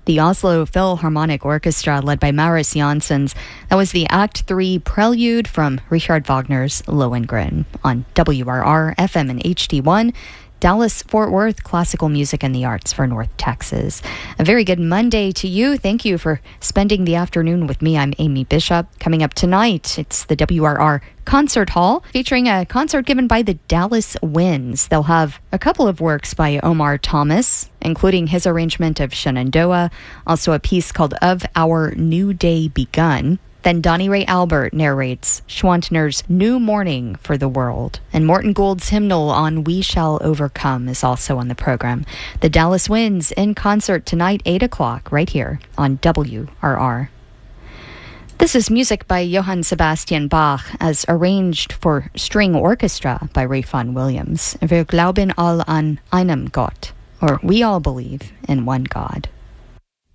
The Oslo Philharmonic Orchestra, led by Maris Janssens. That was the Act 3 prelude from Richard Wagner's Lohengrin on WRR FM and HD1. Dallas-Fort Worth, classical music and the arts for North Texas. A very good Monday to you. Thank you for spending the afternoon with me. I'm Amy Bishop. Coming up tonight, it's the WRR Concert Hall, featuring a concert given by the Dallas Winds. They'll have a couple of works by Omar Thomas, including his arrangement of Shenandoah, also a piece called Of Our New Day Begun. Then Donnie Ray Albert narrates Schwantner's New Morning for the World. And Morton Gould's hymnal on We Shall Overcome is also on the program. The Dallas Winds in concert tonight, 8 o'clock, right here on WRR. This is music by Johann Sebastian Bach, as arranged for string orchestra by Ray Vaughan Williams. Wir glauben all an einem Gott, or We All Believe in One God.